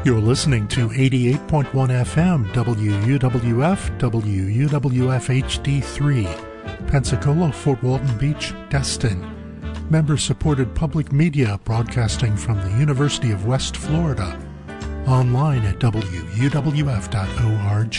You're listening to 88.1 FM WUWF, WUWF HD3, Pensacola, Fort Walton Beach, Destin. Member-supported public media broadcasting from the University of West Florida. Online at wuwf.org.